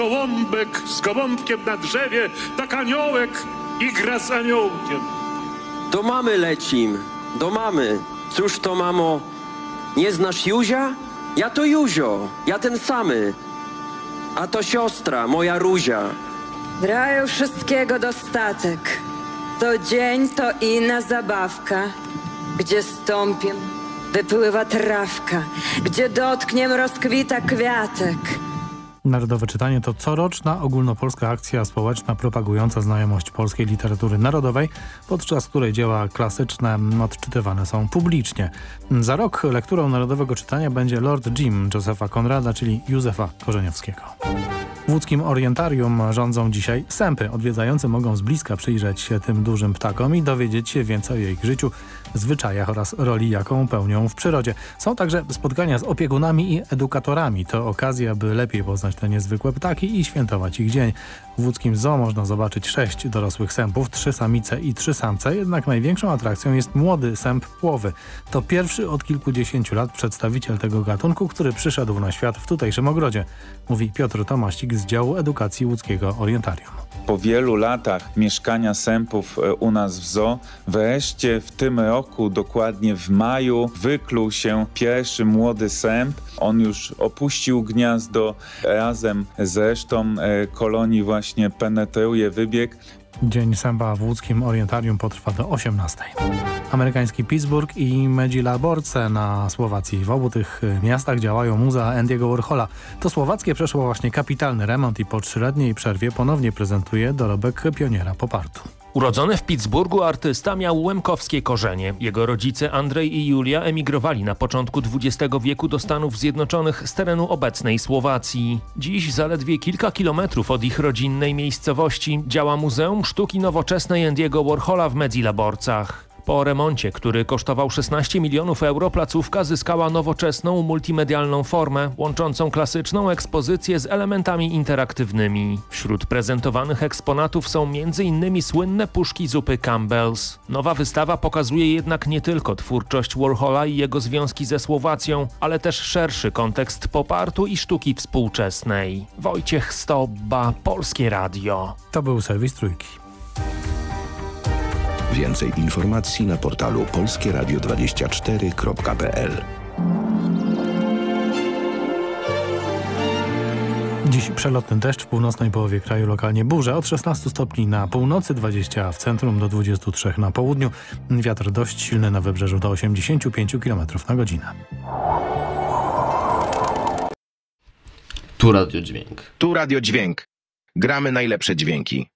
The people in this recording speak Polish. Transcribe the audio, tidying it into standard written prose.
Gołąbek z gołąbkiem na drzewie, tak aniołek i gra z aniołkiem. Do mamy lecim, do mamy. Cóż to, mamo, nie znasz Józia? Ja to Józio, ja ten samy. A to siostra, moja Ruzia. W raju wszystkiego dostatek. To dzień, to inna zabawka. Gdzie stąpiem, wypływa trawka. Gdzie dotkniem, rozkwita kwiatek. Narodowe czytanie to coroczna ogólnopolska akcja społeczna propagująca znajomość polskiej literatury narodowej, podczas której dzieła klasyczne odczytywane są publicznie. Za rok lekturą narodowego czytania będzie Lord Jim Josepha Conrada, czyli Józefa Korzeniowskiego. W łódzkim Orientarium rządzą dzisiaj sępy. Odwiedzający mogą z bliska przyjrzeć się tym dużym ptakom i dowiedzieć się więcej o ich życiu, zwyczajach oraz roli, jaką pełnią w przyrodzie. Są także spotkania z opiekunami i edukatorami. To okazja, by lepiej poznać te niezwykłe ptaki i świętować ich dzień. W łódzkim zoo można zobaczyć 6 dorosłych sępów, 3 samice i 3 samce, jednak największą atrakcją jest młody sęp płowy. To pierwszy od kilkudziesięciu lat przedstawiciel tego gatunku, który przyszedł na świat w tutejszym ogrodzie, mówi Piotr Tomaścik z działu edukacji łódzkiego Orientarium. Po wielu latach mieszkania sępów u nas w zoo, wreszcie w tym roku, dokładnie w maju, wykluł się pierwszy młody sęp. On już opuścił gniazdo, razem z resztą kolonii właśnie penetruje wybieg. Dzień sępa w łódzkim Orientarium potrwa do 18. Amerykański Pittsburgh i Medzilaborce na Słowacji. W obu tych miastach działają muzea Andy'ego Warhola. To słowackie przeszło właśnie kapitalny remont i po 3-letniej przerwie ponownie prezentuje dorobek pioniera pop artu. Urodzony w Pittsburghu artysta miał łemkowskie korzenie. Jego rodzice Andrzej i Julia emigrowali na początku XX wieku do Stanów Zjednoczonych z terenu obecnej Słowacji. Dziś zaledwie kilka kilometrów od ich rodzinnej miejscowości działa Muzeum Sztuki Nowoczesnej Andy'ego Warhola w Medzilaborcach. Po remoncie, który kosztował 16 milionów euro, placówka zyskała nowoczesną, multimedialną formę, łączącą klasyczną ekspozycję z elementami interaktywnymi. Wśród prezentowanych eksponatów są m.in. słynne puszki zupy Campbell's. Nowa wystawa pokazuje jednak nie tylko twórczość Warhola i jego związki ze Słowacją, ale też szerszy kontekst pop artu i sztuki współczesnej. Wojciech Stobba, Polskie Radio. To był serwis Trójki. Więcej informacji na portalu polskieradio24.pl. Dziś przelotny deszcz w północnej połowie kraju, lokalnie burze. Od 16 stopni na północy, 20 w centrum, do 23 na południu. Wiatr dość silny na wybrzeżu do 85 km na godzinę. Tu Radio Dźwięk. Tu Radio Dźwięk. Gramy najlepsze dźwięki.